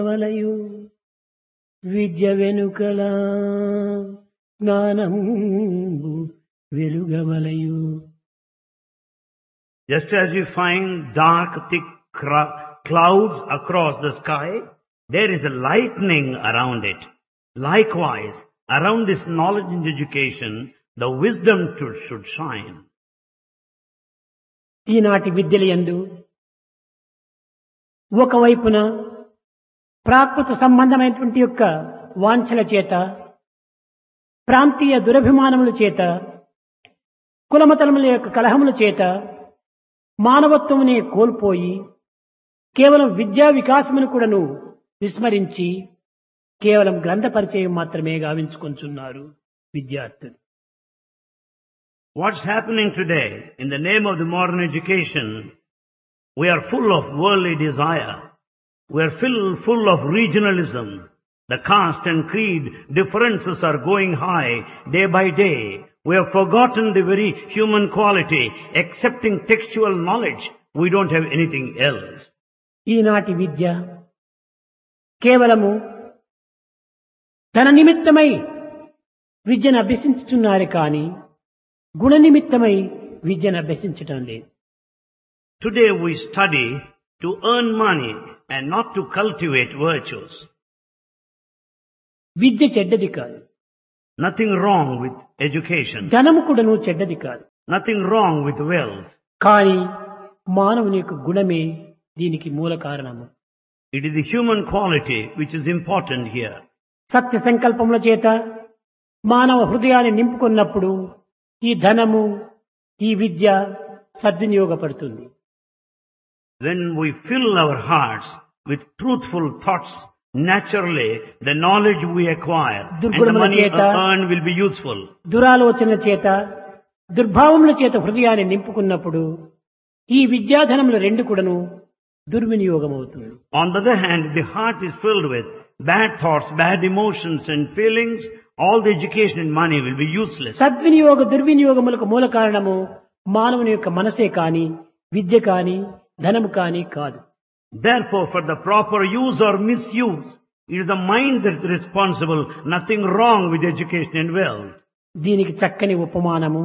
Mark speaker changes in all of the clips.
Speaker 1: వలయు విద్య వెనుకల జ్ఞానము వెలుగవలయు.
Speaker 2: Just as you find dark, thick clouds across the sky, there is a lightning around it. Likewise, around this knowledge and education, the wisdom should shine.
Speaker 1: ఈనాటి విద్యలయందు ఒకవైపున ప్రాకృత సంబంధమైనటువంటి యొక్క వాంఛల చేత, ప్రాంతీయ దురభిమానముల చేత, కులమతలముల యొక్క కలహముల చేత మానవత్వమునే కోల్పోయి కేవలం విద్యా వికాసమును కూడాను విస్మరించి కేవలం గ్రంథ పరిచయం మాత్రమే గావించుకొంచున్నారు విద్యార్థులు.
Speaker 2: What's happening today in the name of the modern education? We are full of worldly desire. We are full of regionalism. The caste and creed differences are going high day by day. We have forgotten the very human quality. Accepting textual knowledge, we don't have anything else.
Speaker 1: ఈనాటి విద్య కేవలము ధన నిమిత్తమై విద్యను అభ్యసించుతున్నారు కానీ గుణ నిమిత్తమై విద్యను అభ్యసించటం లేదు.
Speaker 2: Today we study to earn money and not to cultivate virtues.
Speaker 1: విద్య చెడ్డది కాదు,
Speaker 2: Nothing wrong with education.
Speaker 1: ధనము కూడాను చెడ్డది కాదు.
Speaker 2: Nothing wrong with wealth.
Speaker 1: కానీ మానవుని యొక్క గుణమే దీనికి మూల కారణము.
Speaker 2: It is the human quality which is important here.
Speaker 1: సత్య సంకల్పముల చేత మానవ హృదయాన్ని నింపుకున్నప్పుడు ఈ ధనము, ఈ విద్య సద్వినియోగపడుతుంది.
Speaker 2: When we fill our hearts with truthful thoughts, naturally the knowledge we acquire and the money earned will be useful.
Speaker 1: దురాలోచనల చేత, దుర్భావముల చేత హృదయాన్ని నింపుకున్నప్పుడు ఈ విద్యాధనముల రెండు కూడాను దుర్వినియోగం అవుతుంది.
Speaker 2: On the other hand, the heart is filled with bad thoughts, bad emotions and feelings. All the education and money will be useless.
Speaker 1: సద్వినియోగ దుర్వినియోగములకు మూల కారణము మానవుని యొక్క మనసే కాని, విద్య కాని, ధనము కాని కాదు.
Speaker 2: Therefore, for the proper use or misuse, it is the mind that is responsible. Nothing wrong with education and wealth.
Speaker 1: దీనికి చక్కని ఉపమానము,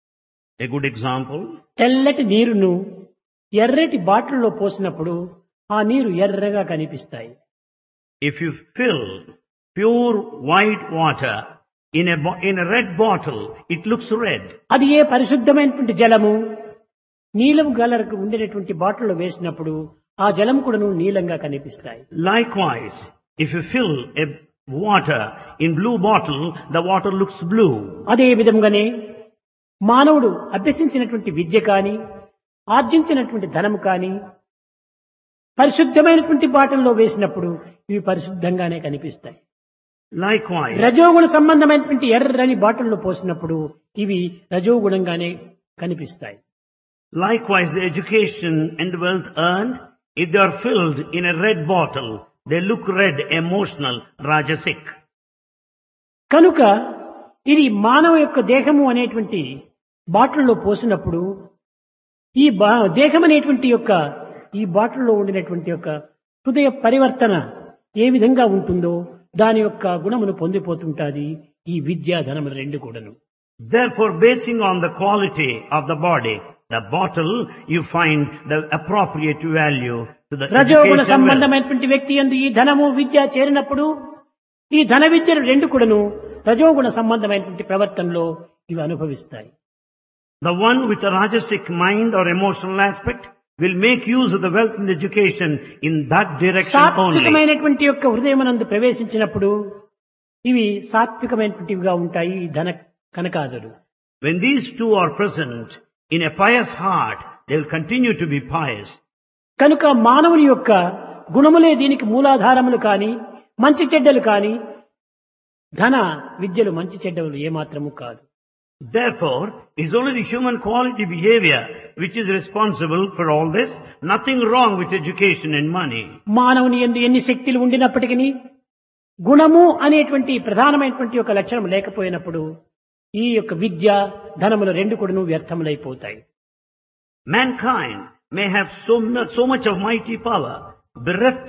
Speaker 2: A good example,
Speaker 1: తెల్లటి నీరును ఎర్రటి బాటిల్లో పోసినప్పుడు ఆ నీరు ఎర్రగా కనిపిస్తాయి.
Speaker 2: if you fill pure white water in a red bottle, it looks red.
Speaker 1: అది ఏ పరిశుద్ధమైనటువంటి జలము నీలం కలర్కు ఉండేటటువంటి బాటిల్లో వేసినప్పుడు ఆ జలం కూడాను నీలంగా కనిపిస్తాయి.
Speaker 2: Likewise, if you fill a water in blue bottle, the water looks blue.
Speaker 1: అదే విధంగానే మానవుడు అభ్యసించినటువంటి విద్య కాని, ఆర్జించినటువంటి ధనము కాని పరిశుద్ధమైనటువంటి బాటిల్లో వేసినప్పుడు ఇవి పరిశుద్ధంగానే కనిపిస్తాయి.
Speaker 2: Likewise,
Speaker 1: రజోగుణ సంబంధమైనటువంటి ఎర్రని బాటిల్లో పోసినప్పుడు ఇవి రజోగుణంగానే కనిపిస్తాయి.
Speaker 2: Likewise, the education and wealth earned, if they are filled in a red bottle, they look red, emotional, rajasic.
Speaker 1: కనుక ఇది మానవ యొక్క దేహము అనేటువంటి బాటిల్లో పోసినప్పుడు ఈ దేహం అనేటువంటి యొక్క ఈ బాటిల్లో ఉండినటువంటి యొక్క హృదయ పరివర్తన ఏ విధంగా ఉంటుందో దాని యొక్క గుణమును పొందిపోతుంటాది ఈ విద్యా ధనములు రెండు కూడాను.
Speaker 2: Therefore, basing on the quality of the body, the bottle, you find the appropriate value to the
Speaker 1: రజోగుణ
Speaker 2: education.
Speaker 1: సంబంధమైనటువంటి వ్యక్తి యందు ఈ ధనము విద్య చేరినప్పుడు ఈ ధన విద్యలు రెండు కూడాను రజోగుణ సంబంధమైనటువంటి ప్రవర్తనలో ఇవి అనుభవిస్తాయి.
Speaker 2: The one with a rajasic mind or emotional aspect will make use of the wealth and education in that direction only.
Speaker 1: సాత్వికమైనటువంటి యొక్క హృదయమునందు ప్రవేశించినప్పుడు ఇవి సాత్వికమైనటువంటివిగా ఉంటాయి ఈ ధన కనకాదులు.
Speaker 2: When these two are present in a pious heart, they will continue to be pious.
Speaker 1: కనుక మానవుని యొక్క గుణములే దీనికి మూలాధారములు కాని, మంచి చెడ్డలు కాని, ధన విద్యలు మంచి చెడ్డలు ఏమాత్రము కాదు.
Speaker 2: Therefore, it is only the human quality behavior which is responsible for all this. Nothing wrong with education and money.
Speaker 1: మానవుని యందు ఎన్ని శక్తులు ఉండినప్పటికీ గుణము అనేటువంటి ప్రధానమైనటువంటి ఒక లక్షణం లేకపోయినప్పుడు ఈ యొక్క విద్య ధనములు రెండు కూడాను వ్యర్థములైపోతాయి.
Speaker 2: Mankind may have so much of mighty power, bereft of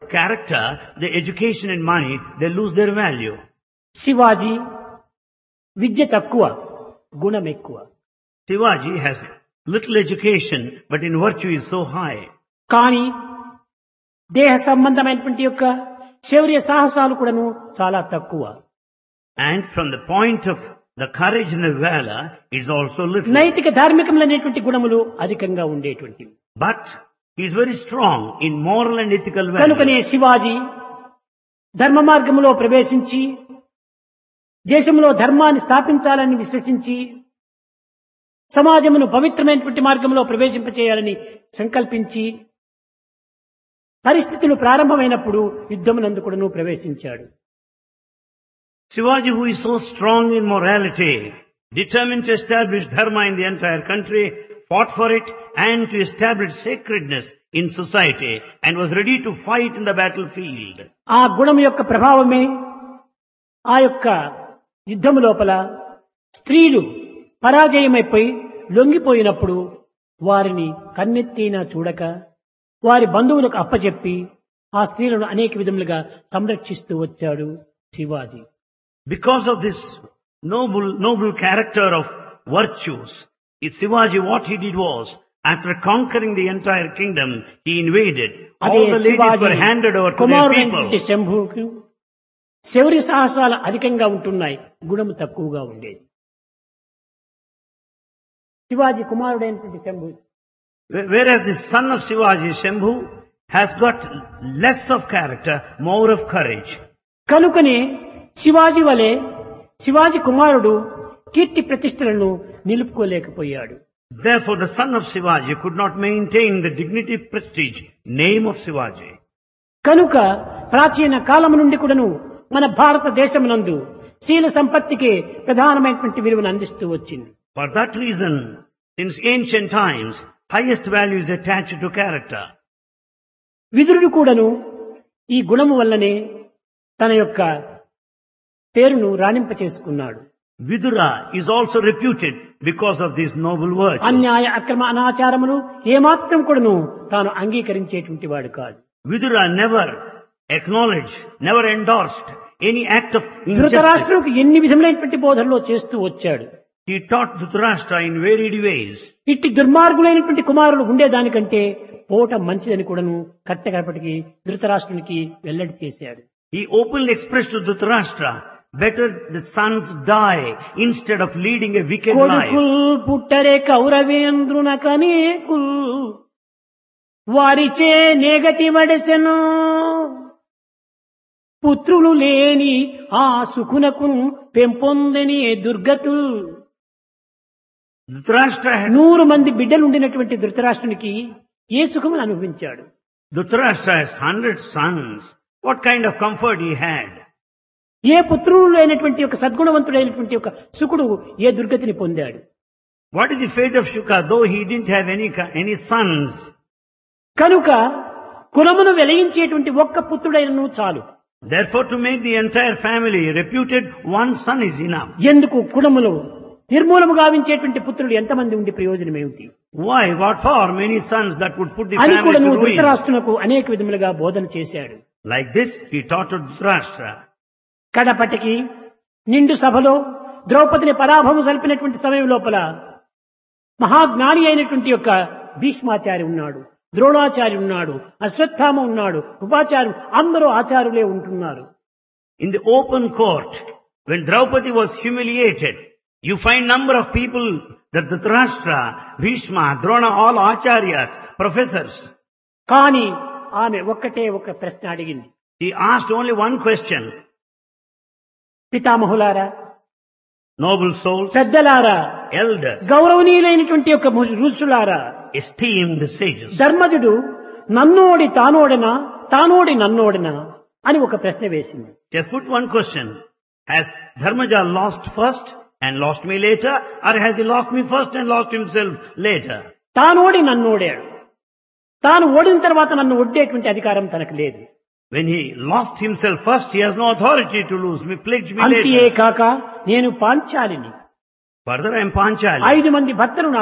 Speaker 2: character, the education and money, they lose their value.
Speaker 1: Shivaji విద్య తక్కువ, గుణం ఎక్కువ.
Speaker 2: Shivaji has little education, but in virtue is so high.
Speaker 1: కానీ దేహ సంబంధమైనటువంటి యొక్క శౌర్య సాహసాలు కూడాను చాలా తక్కువ.
Speaker 2: And from the point of the courage and the valor, it's also little.
Speaker 1: నైతిక ధార్మికములైనటువంటి గుణములు అధికంగా ఉండేటువంటివి.
Speaker 2: But he is very strong in moral and ethical
Speaker 1: కనుకనే
Speaker 2: values.
Speaker 1: శివాజీ ధర్మ మార్గములో ప్రవేశించి దేశంలో ధర్మాన్ని స్థాపించాలని విశ్వసించి సమాజమును పవిత్రమైనటువంటి మార్గంలో ప్రవేశింపచేయాలని సంకల్పించి పరిస్థితులు ప్రారంభమైనప్పుడు యుద్ధమునందు కూడాను ప్రవేశించాడు.
Speaker 2: Shivaji, who is so strong in morality, determined to establish dharma in the entire country, fought for it and to establish sacredness in society and was ready to fight in the battlefield.
Speaker 1: ఆ గుణం యొక్క ప్రభావమే ఆ యొక్క యుద్ధము లోపల స్త్రీలు పరాజయమైపోయి లొంగిపోయినప్పుడు వారిని కన్నెత్తినా చూడక వారి బంధువులకు అప్పచెప్పి ఆ స్త్రీలను అనేక విధములుగా సంరక్షిస్తూ వచ్చాడు Shivaji.
Speaker 2: Because of this noble character of virtues, Shivaji, what he did was, after conquering the entire kingdom, he invaded.
Speaker 1: అదే
Speaker 2: All the ladies were handed over to their
Speaker 1: కుమారుడైనటువంటి
Speaker 2: people.
Speaker 1: శంభుకు శౌర్య సాహసాలు అధికంగా ఉంటున్నాయి, గుణము తక్కువగా ఉండేది. శివాజీ కుమారుడైనటువంటి Shambhu
Speaker 2: Whereas the son of Shivaji, Shambhu, has got less of character, more of courage.
Speaker 1: కనుకనే శివాజీ వలె శివాజీ కుమారుడు కీర్తి ప్రతిష్టలను నిలుపుకోలేకపోయాడు.
Speaker 2: Therefore, the son of Shivaji could not maintain the dignity, prestige, name of Shivaji.
Speaker 1: కనుక ప్రాచీన కాలము నుండి కూడాను మన భారతదేశమునందు శీల సంపత్తికి ప్రధానమైనటువంటి విలువను అందిస్తూ వచ్చింది.
Speaker 2: For that reason, since ancient times, highest value is attached to character.
Speaker 1: విదురుడు కూడాను ఈ గుణము వల్లనే తన యొక్క పేరును రాణింపచేసుకున్నాడు.
Speaker 2: Vidura is also reputed because of these noble virtues.
Speaker 1: అన్యాయ అక్రమ అనాచారములు ఏమాత్రం కూడాను తాను అంగీకరించేటువంటి వాడు కాదు.
Speaker 2: Vidura never acknowledged, never endorsed any act of injustice.
Speaker 1: ధృతరాష్ట్రుడికి ఎన్ని విధములైనటువంటి బోధనలో చేస్తూ వచ్చాడు.
Speaker 2: He taught Dhritarashtra in varied ways.
Speaker 1: ఇట్టి దుర్మార్గులైనటువంటి కుమారులు ఉండేదానికంటే పోవటం మంచిదని కూడాను కట్టకడపటికి ధృతరాష్ట్రునికి వెల్లడి చేశాడు.
Speaker 2: He openly expressed to Dhritarashtra, better the sons die instead of leading a wicked life.
Speaker 1: కొడుకుల్ పుట్టరే కౌరవేంద్రునకనేకుల్ వారిచే నేగతి వడసెను పుత్రులు లేని ఆ సుఖునకు పెంపొందని దుర్గతుల్.
Speaker 2: Dhritarashtra had
Speaker 1: 100 మంది బిడ్డలు ఉండినటువంటి ధృతరాష్ట్రునికి ఏ సుఖమును అనుభవించాడు?
Speaker 2: Dhritarashtra has 100 sons. What kind of comfort he had?
Speaker 1: ఏ పుత్రులు లేనటువంటి ఒక సద్గుణవంతుడైనటువంటి ఒక సుకుడు ఏ దుర్గతిని పొందాడు?
Speaker 2: What is the fate of Shuka, though he didn't have any sons?
Speaker 1: కనుక కులమును వెలయించేటువంటి ఒక్క పుత్రుడైనను చాలు.
Speaker 2: Therefore, to make the entire family reputed, one son is enough.
Speaker 1: ఎందుకు కులములు నిర్మూలము గావించేటువంటి పుత్రుడు ఎంతమంది ఉండి ప్రయోజనం ఏమిటి
Speaker 2: Why? What for? Many sons that would put the
Speaker 1: అని
Speaker 2: family
Speaker 1: కూడా
Speaker 2: to
Speaker 1: నువ్వు
Speaker 2: ruin.
Speaker 1: ధృతరాష్ట్రునకు అనేక విధములుగా బోధన చేశాడు.
Speaker 2: Like this, he taught to Dhritarashtra.
Speaker 1: కడపటికి నిండు సభలో ద్రౌపదిని పరాభవం సల్పినటువంటి సమయం లోపల మహాజ్ఞాని అయినటువంటి యొక్క భీష్మాచారి ఉన్నాడు, ద్రోణాచార్య ఉన్నాడు, అశ్వత్థామ ఉన్నాడు, ఉపాచార్యులు అందరూ ఆచార్యులే ఉంటున్నారు.
Speaker 2: In the open court, when Draupadi was humiliated, you find number of people that Dhritarashtra, Bhishma, Drona, all acharyas, professors.
Speaker 1: కానీ ఆమె ఒక్కటే ఒక ప్రశ్న అడిగింది.
Speaker 2: He asked only one question.
Speaker 1: పితామహులారా,
Speaker 2: Noble souls,
Speaker 1: పెద్దలారా,
Speaker 2: elders,
Speaker 1: గౌరవనీయులైనటువంటి యొక్క ఋషులారా,
Speaker 2: esteemed sages.
Speaker 1: ధర్మజుడు నన్నోడి తానోడనా తానోడి నన్నోడనా అని ఒక ప్రశ్న వేసింది.
Speaker 2: Just put one question. Has Dharmaja lost first and lost me later, or has he lost me first and lost himself later?
Speaker 1: తానోడి నన్నోడాడు. తాను ఓడిన తర్వాత నన్ను ఒడ్డేటువంటి అధికారం తనకు లేదు.
Speaker 2: When he lost himself first, he has no authority to lose me, pledge me
Speaker 1: అంతే
Speaker 2: later.
Speaker 1: కాక నేను పాంచాలిని,
Speaker 2: Further, I am Panchali.
Speaker 1: 5 మంది భర్తలు నాకు,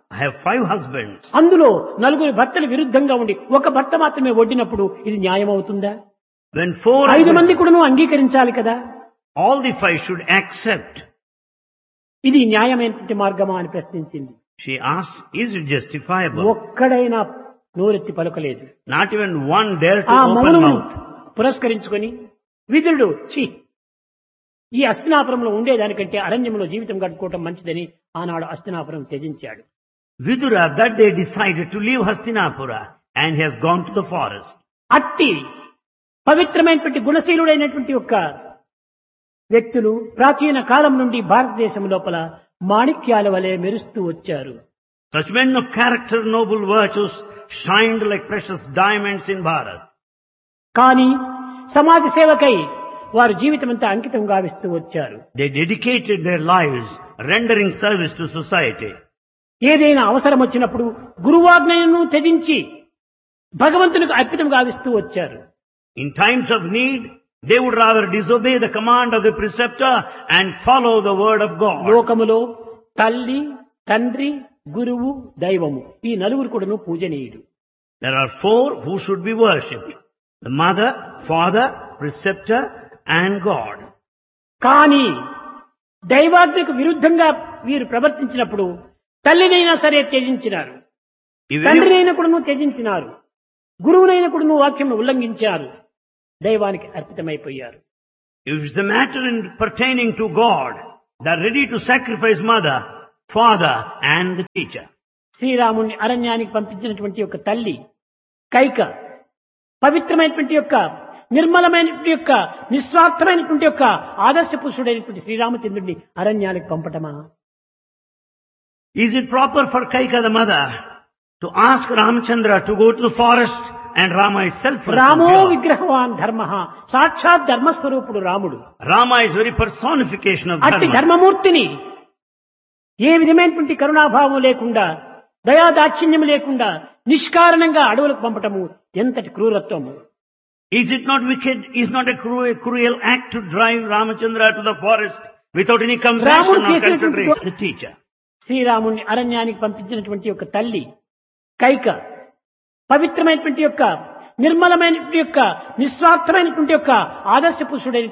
Speaker 2: I have 5 husbands.
Speaker 1: అందులో నలుగురు భర్తలు విరుద్ధంగా ఉండి ఒక భర్త మాత్రమే వడ్డినప్పుడు ఇది న్యాయం అవుతుందా?
Speaker 2: When 4
Speaker 1: 5
Speaker 2: of
Speaker 1: మంది
Speaker 2: them,
Speaker 1: కూడాను అంగీకరించాలి కదా.
Speaker 2: all the 5 should accept.
Speaker 1: ఇది న్యాయమైనటువంటి మార్గమా అని ప్రశ్నించింది.
Speaker 2: She asked, is it justifiable?
Speaker 1: ఒక్కడైనా నోరెత్తి పలకలేదు.
Speaker 2: Not even one dared to
Speaker 1: ఆ
Speaker 2: open
Speaker 1: మౌనము
Speaker 2: mouth.
Speaker 1: పురస్కరించుకొని విదురుడు ఈ హస్తినాపురంలో ఉండేదానికంటే అరణ్యంలో జీవితం గడుపుకోవటం మంచిదని ఆనాడు Hastinapuram త్యజించాడు.
Speaker 2: Vidura that day decided to leave Hastinapura and he has gone to the forest.
Speaker 1: అట్టి పవిత్రమైనటువంటి గుణశీలుడైనటువంటి యొక్క వ్యక్తులు ప్రాచీన కాలం నుండి భారతదేశం లోపల మాణిక్యాల వలె మెరుస్తూ వచ్చారు.
Speaker 2: Such men of character, noble virtues shined like precious diamonds in Bharat.
Speaker 1: కానీ సమాజ సేవకై వారు జీవితమంతా అంకితం గావిస్తూ వచ్చారు.
Speaker 2: They dedicated their lives rendering service to society.
Speaker 1: ఏదైనా అవసరం వచ్చినప్పుడు గురువాజ్ఞను త్యజించి భగవంతునికి అర్పితం గావిస్తూ వచ్చారు.
Speaker 2: In times of need, they would rather disobey the command of the preceptor and follow the word of God.
Speaker 1: లోకములో తల్లి, తండ్రి, గురువు, దైవము ఈ నలుగురు కూడాను పూజనీయుడు.
Speaker 2: There are 4 who should be worshipped. The mother, father, preceptor and God.
Speaker 1: కానీ దైవాజ్ఞకు విరుద్ధంగా వీరు ప్రవర్తించినప్పుడు తల్లినైనా సరే త్యజించినారు,
Speaker 2: If any-
Speaker 1: తండ్రినైనా కూడాను త్యజించినారు, గురువునైనా కూడాను వాక్యం ఉల్లంఘించారు, దైవానికి అర్పితమైపోయారు.
Speaker 2: if it's a matter in pertaining to God, they are ready to sacrifice mother, father and the teacher.
Speaker 1: శ్రీరాముణ్ణి అరణ్యానికి పంపించినటువంటి యొక్క తల్లి కైక పవిత్రమైనటువంటి యొక్క నిర్మలమైనటువంటి యొక్క నిస్వార్థమైనటువంటి యొక్క ఆదర్శ పురుషుడైనటువంటి శ్రీరామచంద్రుడిని అరణ్యానికి పంపటమా?
Speaker 2: Is it proper for Kaika the mother to ask Ramchandra to go to the forest and Rama is self-willed?
Speaker 1: రామో విగ్రహవాన్ ధర్మ సాక్షాత్ ధర్మస్వరూపుడు రాముడు.
Speaker 2: Rama is very personification of
Speaker 1: అట్టి
Speaker 2: dharma.
Speaker 1: ధర్మమూర్తిని ఏ విధమైనటువంటి కరుణాభావం లేకుండా దయాదాక్షిణ్యం లేకుండా నిష్కారణంగా అడవులకు పంపటము ఎంతటి క్రూరత్వము.
Speaker 2: Is it not wicked? Is not a cruel act to drive Ramachandra to the forest without any compassion
Speaker 1: రాముడు
Speaker 2: or
Speaker 1: చేసినటువంటి
Speaker 2: consideration? The teacher.
Speaker 1: శ్రీరాముణ్ణి అరణ్యానికి పంపించినటువంటి యొక్క తల్లి కైక పవిత్రమైనటువంటి యొక్క నిర్మలమైనటువంటి యొక్క నిస్వార్థమైనటువంటి యొక్క ఆదర్శ పురుషుడైన